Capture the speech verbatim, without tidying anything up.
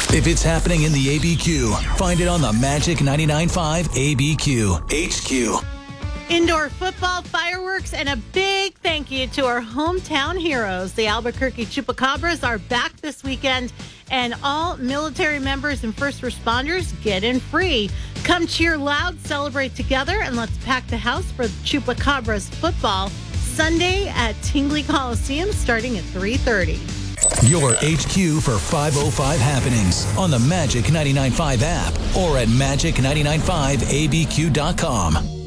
If it's happening in the A B Q, find it on the Magic ninety-nine point five A B Q H Q. Indoor football, fireworks, and a big thank you to our hometown heroes. The Albuquerque Chupacabras are back this weekend, and all military members and first responders get in free. Come cheer loud, celebrate together, and let's pack the house for Chupacabras football Sunday at Tingley Coliseum starting at three thirty. Your H Q for five oh five happenings on the Magic ninety-nine point five app or at magic ninety-nine point five A B Q dot com.